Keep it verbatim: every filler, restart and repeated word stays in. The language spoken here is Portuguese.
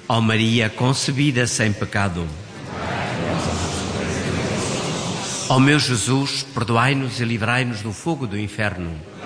Ó Maria concebida sem pecado. Ó meu Jesus, perdoai-nos e livrai-nos do fogo do inferno.